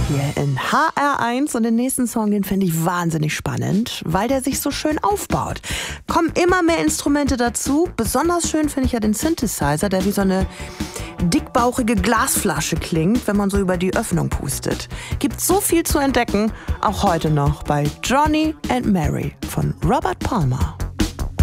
Hier in HR1 und den nächsten Song, den finde ich wahnsinnig spannend, weil der sich so schön aufbaut. Kommen immer mehr Instrumente dazu. Besonders schön finde ich ja den Synthesizer, der wie so eine dickbauchige Glasflasche klingt, wenn man so über die Öffnung pustet. Gibt so viel zu entdecken, auch heute noch bei Johnny and Mary von Robert Palmer.